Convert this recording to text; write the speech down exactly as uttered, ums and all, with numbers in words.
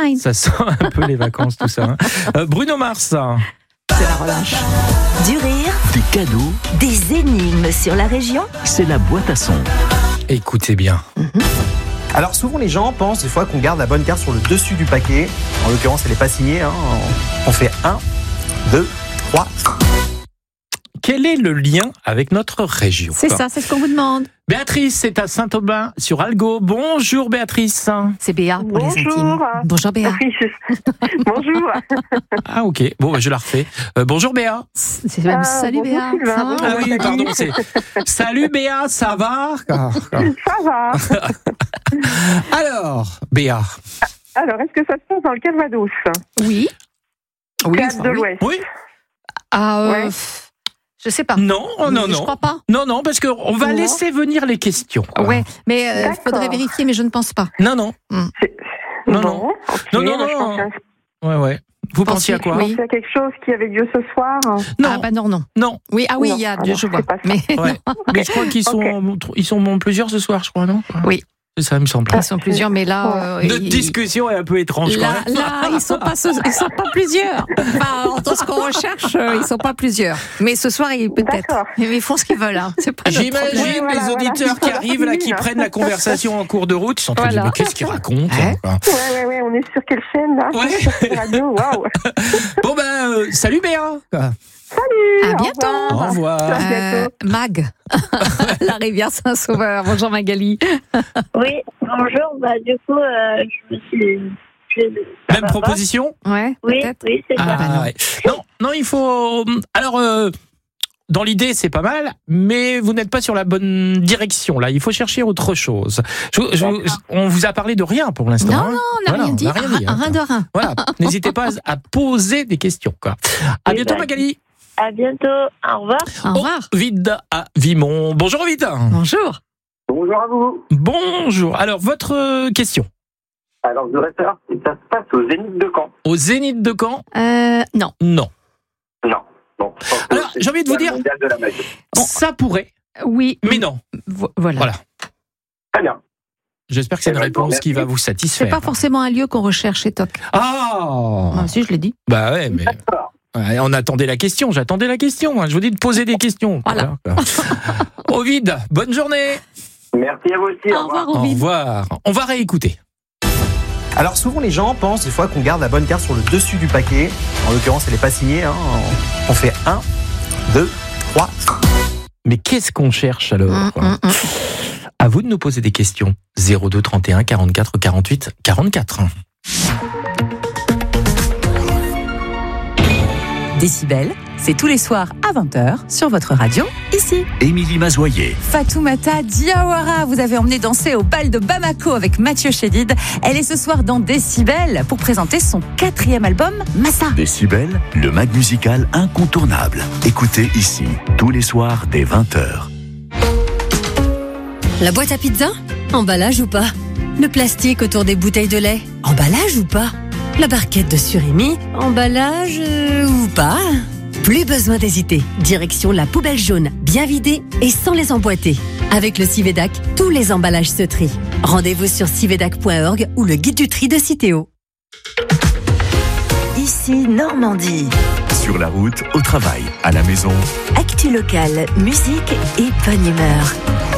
sunshine. Ça sent un peu les vacances, tout ça. Hein. Euh, Bruno Mars. C'est la relâche. Du rire, Des cadeaux, des énigmes sur la région. c'est la boîte à son. Écoutez bien. Alors souvent les gens pensent des fois qu'on garde la bonne carte sur le dessus du paquet. En l'occurrence elle n'est pas signée. Hein. On fait un, deux, trois. Quel est le lien avec notre région? C'est ça, c'est ce qu'on vous demande. Béatrice, c'est à Saint-Aubin sur Algo. Bonjour Béatrice. C'est Béa pour les intimes. Bonjour. Bonjour Béa. Oui, je- Bonjour. Ah ok, bon bah, je la refais. Euh, bonjour Béa. C'est même Ah, salut bonjour, Béa. Sylvain. Ça va? Bonjour. Ah oui, pardon, c'est... Salut Béa, ça va? Ah, ah. Ça va. Alors, Béa. Alors, est-ce que ça se passe dans le Calvados? Oui. Oui. Théâtre de oui. l'Ouest. Oui? Ah, euh, Ouais. pff, je sais pas. Non, oh, non, Je non. crois pas. Non, non, parce qu'on va Non. laisser venir les questions. quoi. Ouais, mais il D'accord. faudrait vérifier, mais je ne pense pas. Non, non. C'est- Non, Bon, non. ok. Non, non, Moi, je non. pensais à- Ouais, ouais. Vous pensiez à quoi? Oui. C'est quelque chose qui avait lieu ce soir. Non, Ah bah non, non. non. Oui, ah oui, Non, il y a, alors, je vois. c'est pas ça. Mais Ouais. Mais je crois qu'ils sont, ils sont bon, plusieurs ce soir, je crois, non? Oui. C'est ça, il me semble. ils sont plusieurs, mais là, euh, Notre ils- discussion est un peu étrange, là, quand même. là, ils sont pas, ils sont pas plusieurs. Enfin, entre ce qu'on recherche, euh, ils sont pas plusieurs. Mais ce soir, ils peut-être. D'accord. Mais ils font ce qu'ils veulent. Hein. C'est pas notre problème. J'imagine Voilà, les voilà, auditeurs voilà. qui arrivent là, qui Voilà. prennent la conversation en cours de route, ils sont en train de dire, Voilà. mais qu'est-ce qu'ils racontent? Ouais. quoi. Ouais, ouais, ouais. On est sur quelle chaîne, là? Ouais. Sur quelle radio? Waouh. Bon ben, euh, salut Béa. Salut. À au bientôt. revoir. Au revoir. À Euh, bientôt. Mag, la rivière Saint-Sauveur. Bonjour Magali. Oui, bonjour. Bah, du coup, euh, je me suis. je- ça Même va proposition? Ouais, pas. Oui, peut-être. oui, c'est ça. bah non. ouais. Non, non, il faut. Alors, euh, dans l'idée, c'est pas mal, mais vous n'êtes pas sur la bonne direction là. Il faut chercher autre chose. Je, je- on vous a parlé de rien pour l'instant. Non, hein. non, on n'a Voilà, rien dit. on n'a rien dit, Un, hein. un de rein. Voilà. N'hésitez pas à poser des questions. Quoi. À Oui, bientôt, bah, Magali. À bientôt. Au revoir. Au revoir. Vide à Vimont. Bonjour, Vide. Bonjour. Bonjour à vous. Bonjour. Alors, votre euh, question. Alors, je voudrais savoir si ça se passe au Zénith de Caen. Au Zénith de Caen? Euh, non. Non. Non. Bon, je pense que Alors, c'est j'ai envie de vous le dire- mondial de la magie. Ça pourrait, Oui. mais non. Vo- Voilà. Voilà. Très bien. J'espère que c'est une Eh ben, réponse qui va merci. vous C'est satisfaire. pas forcément un lieu qu'on recherche chez Toc. Ah Ah, si, je l'ai dit. Bah ouais, mais D'accord. ouais, on attendait la question, j'attendais la question. hein. Je vous dis de poser des questions. Voilà. Ovid, bonne journée. Merci à vous aussi. Au revoir, Au Ovid. revoir. On va réécouter. Alors souvent les gens pensent des fois qu'on garde la bonne carte sur le dessus du paquet. En l'occurrence elle n'est pas signée. Hein. On fait un, deux, trois. Mais qu'est-ce qu'on cherche alors? Hum, hum, hum. À vous de nous poser des questions. zéro deux trente et un quarante-quatre quarante-huit quarante-quatre. Décibel, c'est tous les soirs à vingt heures sur votre radio, ici. Émilie Mazoyer. Fatoumata Diawara, vous avez emmené danser au bal de Bamako avec Mathieu Chédid. Elle est ce soir dans Décibel pour présenter son quatrième album, Massa. Décibel, le mag musical incontournable. Écoutez ici, tous les soirs dès vingt heures. La boîte à pizza? Emballage ou pas? Le plastique autour des bouteilles de lait? Emballage ou pas? La barquette de surimi? Emballage euh, ou pas? Plus besoin d'hésiter. Direction la poubelle jaune, bien vidée et sans les emboîter. Avec le Civedac, tous les emballages se trient. Rendez-vous sur civedac point org ou le guide du tri de Citeo. Ici Normandie. Sur la route, au travail, à la maison. Actu locale, musique et bonne humeur.